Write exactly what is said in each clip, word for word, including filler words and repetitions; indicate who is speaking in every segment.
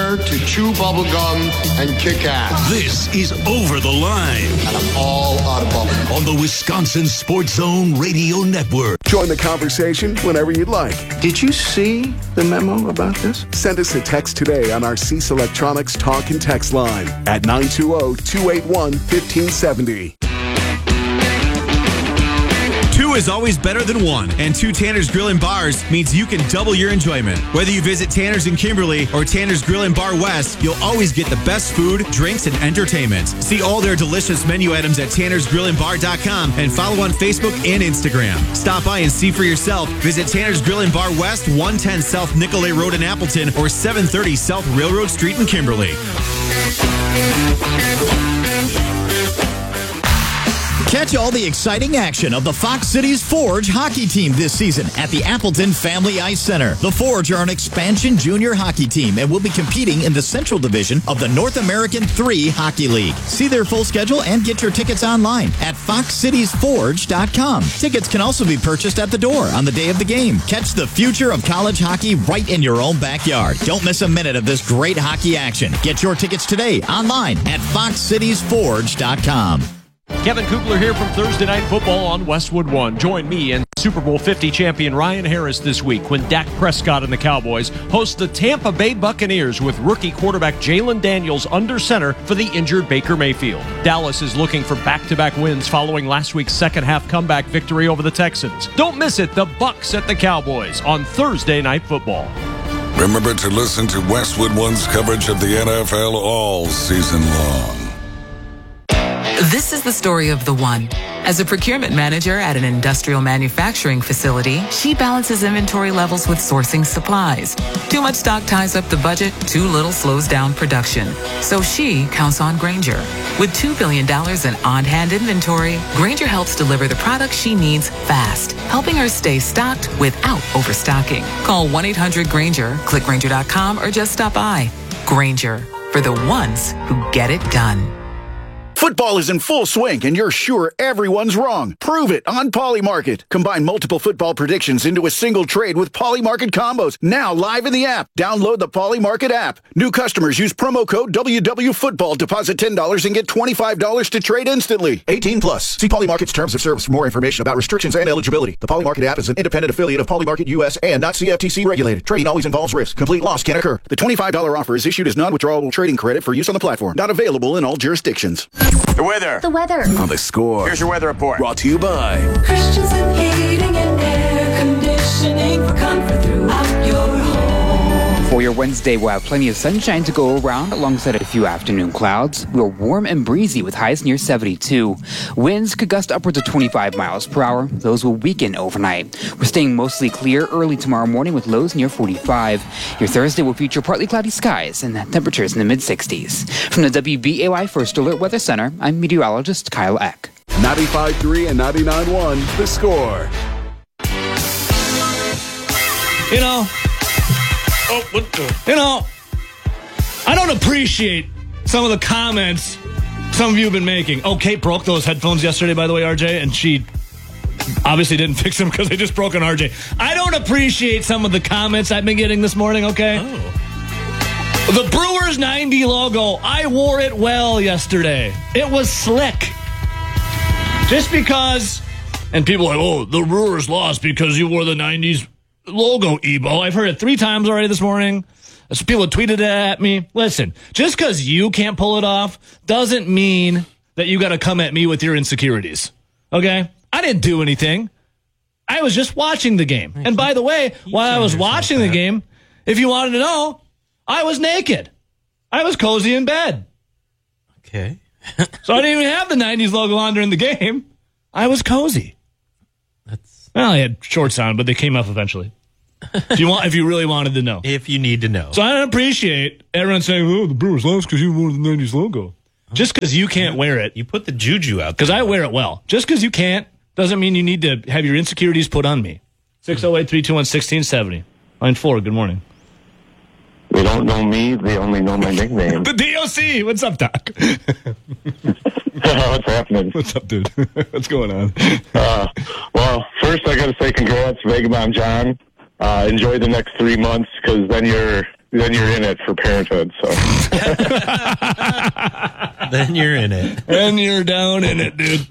Speaker 1: here to chew bubble gum and kick ass.
Speaker 2: This is Over the Line.
Speaker 1: And I'm all out of bubble gum.
Speaker 2: On the Wisconsin Sports Zone Radio Network.
Speaker 3: Join the conversation whenever you'd like.
Speaker 1: Did you see the memo about this?
Speaker 3: Send us a text today on our Cease Electronics talk and text line at nine two zero, two eight one, one five seven zero.
Speaker 4: Two is always better than one, and Two Tanner's Grill and Bars means you can double your enjoyment. Whether you visit Tanner's in Kimberly or Tanner's Grill and Bar West, you'll always get the best food, drinks, and entertainment. See all their delicious menu items at Tanner's Grill and Bar dot com and follow on Facebook and Instagram. Stop by and see for yourself. Visit Tanner's Grill and Bar West, one ten South Nicolay Road in Appleton or seven thirty South Railroad Street in Kimberly.
Speaker 5: Catch all the exciting action of the Fox Cities Forge hockey team this season at the Appleton Family Ice Center. The Forge are an expansion junior hockey team and will be competing in the Central Division of the North American three Hockey League. See their full schedule and get your tickets online at fox cities forge dot com. Tickets can also be purchased at the door on the day of the game. Catch the future of college hockey right in your own backyard. Don't miss a minute of this great hockey action. Get your tickets today online at fox cities forge dot com.
Speaker 6: Kevin Kugler here from Thursday Night Football on Westwood One. Join me and Super Bowl fifty champion Ryan Harris this week when Dak Prescott and the Cowboys host the Tampa Bay Buccaneers with rookie quarterback Jalen Daniels under center for the injured Baker Mayfield. Dallas is looking for back-to-back wins following last week's second-half comeback victory over the Texans. Don't miss it, the Bucs at the Cowboys on Thursday Night Football.
Speaker 7: Remember to listen to Westwood One's coverage of the N F L all season long.
Speaker 8: This is the story of the One. As a procurement manager at an industrial manufacturing facility, she balances inventory levels with sourcing supplies. Too much stock ties up the budget, too little slows down production. So she counts on Grainger. With two billion dollars in on-hand inventory, Grainger helps deliver the products she needs fast, helping her stay stocked without overstocking. Call one eight hundred Grainger, click Grainger dot com, or just stop by. Grainger, for the ones who get it done.
Speaker 9: Football is in full swing, and you're sure everyone's wrong. Prove it on Polymarket. Combine multiple football predictions into a single trade with Polymarket combos. Now live in the app. Download the Polymarket app. New customers use promo code W W Football. Deposit ten dollars and get twenty-five dollars to trade instantly. eighteen plus. See Polymarket's terms of service for more information about restrictions and eligibility. The Polymarket app is an independent affiliate of Polymarket U S and not C F T C regulated. Trading always involves risk. Complete loss can occur. The twenty-five dollars offer is issued as non-withdrawable trading credit for use on the platform. Not available in all jurisdictions.
Speaker 10: The weather.
Speaker 11: The weather.
Speaker 10: On The Score. Here's your weather report. Brought to you by
Speaker 12: Christensen Heating and Air Conditioning for comfort throughout your home.
Speaker 13: For your Wednesday, we'll have plenty of sunshine to go around alongside a few afternoon clouds. We're warm and breezy with highs near seventy-two. Winds could gust upwards of twenty-five miles per hour. Those will weaken overnight. We're staying mostly clear early tomorrow morning with lows near forty-five. Your Thursday will feature partly cloudy skies and temperatures in the mid-sixties. From the W B A Y First Alert Weather Center, I'm meteorologist Kyle Eck.
Speaker 3: ninety-five point three and ninety-nine point one, The Score.
Speaker 14: You know, oh, what the? You know, I don't appreciate some of the comments some of you have been making. Oh, Kate broke those headphones yesterday, by the way, R J, and she obviously didn't fix them because they just broke on R J. I don't appreciate some of the comments I've been getting this morning, okay? Oh. The Brewers ninety logo, I wore it well yesterday. It was slick. Just because, and people are like, oh, the Brewers lost because you wore the nineties logo, Ebo. I've heard it three times already this morning. So people tweeted it at me. Listen, just because you can't pull it off doesn't mean that you got to come at me with your insecurities. Okay? I didn't do anything. I was just watching the game. And by the way, while I was watching the game, if you wanted to know, I was naked. I was cozy in bed.
Speaker 15: Okay.
Speaker 14: So I didn't even have the nineties logo on during the game. I was cozy.
Speaker 15: That's
Speaker 14: well, I had shorts on, but they came up eventually. If you want, if you really wanted to know.
Speaker 15: If you need to know.
Speaker 14: So I don't appreciate everyone saying, oh, the Brewers lost because you wore the nineties logo. Just because you can't wear it.
Speaker 15: You put the juju out there.
Speaker 14: Because I wear it well. Just because you can't doesn't mean you need to have your insecurities put on me. six oh eight, three two one, one six seven oh. Line four, good morning.
Speaker 16: They don't know me. They only know my nickname.
Speaker 14: The D O C. What's up, Doc?
Speaker 16: What's happening?
Speaker 14: What's up, dude? What's going on?
Speaker 16: uh, well, first I got to say congrats, Vagabond John. Uh, enjoy the next three months because then you're then you're in it for parenthood. So
Speaker 15: then you're in it.
Speaker 14: And you're down in it, dude.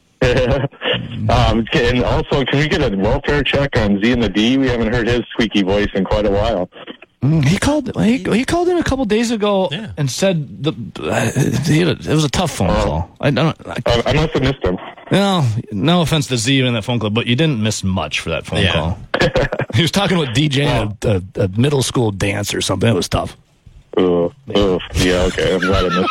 Speaker 16: um, and also, can we get a welfare check on Z and the D? We haven't heard his squeaky voice in quite a while.
Speaker 14: Mm, he called. He, he called in a couple days ago
Speaker 15: yeah.
Speaker 14: and said the uh, he had a, it was a tough phone uh, call. I don't. I,
Speaker 16: I, I must have missed him.
Speaker 14: No, no offense to Z in that phone call, but you didn't miss much for that phone
Speaker 15: yeah.
Speaker 14: call. He was talking with DJing a, a, a middle school dance or something. It was tough.
Speaker 16: Uh, uh, yeah, okay. I'm glad I missed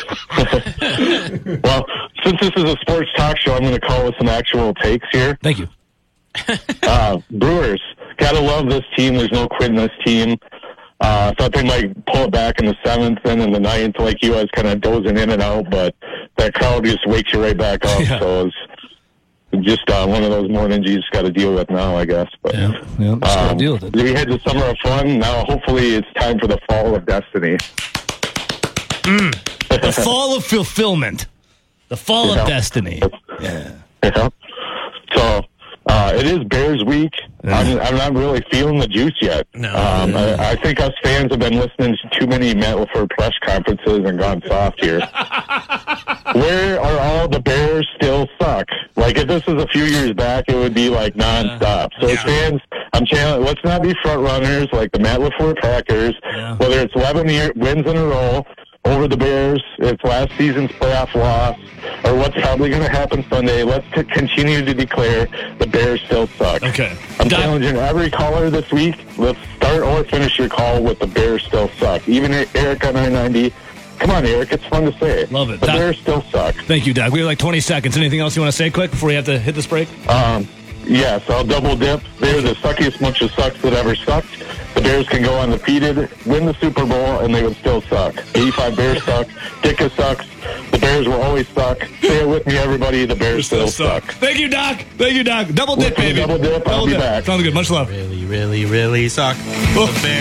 Speaker 16: it. Well, since this is a sports talk show, I'm going to call with some actual takes here.
Speaker 14: Thank you.
Speaker 16: uh, Brewers, gotta love this team. There's no quitting this team. Uh, I thought they might pull it back in the seventh and in the ninth, like you guys kind of dozing in and out, but that crowd just wakes you right back up. Yeah. So it's just uh, one of those mornings you just got to deal with now, I guess. But
Speaker 14: yeah, yeah, just
Speaker 16: um,
Speaker 14: gotta deal with it.
Speaker 16: We had the summer of fun. Now, hopefully, it's time for the fall of destiny.
Speaker 14: Mm. The fall of fulfillment. The fall yeah. of destiny. Yeah.
Speaker 16: Yeah. So. Uh, it is Bears week. Yeah. I'm, I'm not really feeling the juice yet.
Speaker 15: No.
Speaker 16: Um, I, I think us fans have been listening to too many Matt LaFleur press conferences and gone soft here. Where are all the Bears still suck? Like, if this was a few years back, it would be like nonstop. So yeah. as fans, I'm challenging, let's not be front runners like the Matt LaFleur Packers, yeah. whether it's eleven year, wins in a row over the Bears, it's last season's playoff loss, or what's probably going to happen Sunday. Let's c- continue to declare the Bears still suck.
Speaker 14: Okay.
Speaker 16: I'm
Speaker 14: Doc-
Speaker 16: challenging every caller this week. Let's start or finish your call with the Bears still suck. Even Eric on nine ninety. Come on, Eric. It's fun to say.
Speaker 14: Love it.
Speaker 16: The
Speaker 14: Doc-
Speaker 16: Bears still suck.
Speaker 14: Thank you, Doc. We have like twenty seconds. Anything else you want to say quick before we have to hit this break?
Speaker 16: Um, yes, I'll double dip. They're the suckiest bunch of sucks that ever sucked. The Bears can go undefeated, win the Super Bowl, and they would still suck. eighty-five Bears suck. Dicka sucks. The Bears will always suck. Say it with me, everybody. The Bears still, still suck. suck.
Speaker 14: Thank you, Doc. Thank you, Doc. Double dip, baby.
Speaker 16: Double dip.
Speaker 14: Double
Speaker 16: I'll be
Speaker 14: dip.
Speaker 16: back.
Speaker 14: Sounds good. Much love.
Speaker 15: Really, really, really suck.
Speaker 14: Oh.
Speaker 15: The Bears.